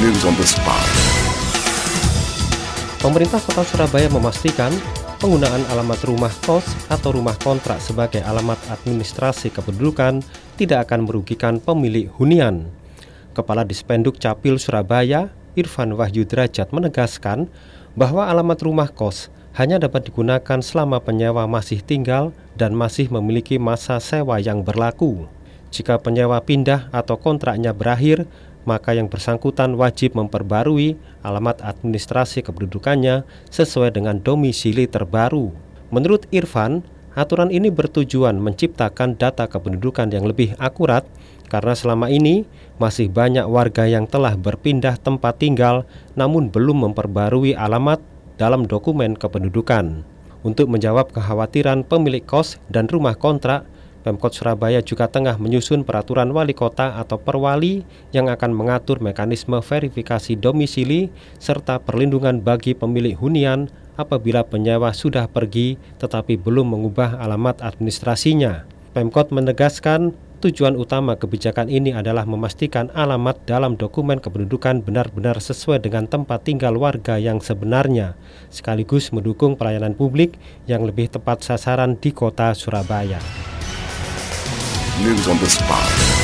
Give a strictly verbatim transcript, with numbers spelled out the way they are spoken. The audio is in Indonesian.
News on the spot. Pemerintah Kota Surabaya memastikan penggunaan alamat rumah kos atau rumah kontrak sebagai alamat administrasi kependudukan tidak akan merugikan pemilik hunian. Kepala Dispenduk Capil Surabaya, Irfan Wahyu Derajat menegaskan bahwa alamat rumah kos hanya dapat digunakan selama penyewa masih tinggal dan masih memiliki masa sewa yang berlaku. Jika penyewa pindah atau kontraknya berakhir, maka yang bersangkutan wajib memperbarui alamat administrasi kependudukannya sesuai dengan domisili terbaru. Menurut Irfan, aturan ini bertujuan menciptakan data kependudukan yang lebih akurat karena selama ini masih banyak warga yang telah berpindah tempat tinggal namun belum memperbarui alamat dalam dokumen kependudukan. Untuk menjawab kekhawatiran pemilik kos dan rumah kontrak, Pemkot Surabaya juga tengah menyusun peraturan wali kota atau perwali yang akan mengatur mekanisme verifikasi domisili serta perlindungan bagi pemilik hunian apabila penyewa sudah pergi tetapi belum mengubah alamat administrasinya. Pemkot menegaskan tujuan utama kebijakan ini adalah memastikan alamat dalam dokumen kependudukan benar-benar sesuai dengan tempat tinggal warga yang sebenarnya, sekaligus mendukung pelayanan publik yang lebih tepat sasaran di kota Surabaya. News on the spot.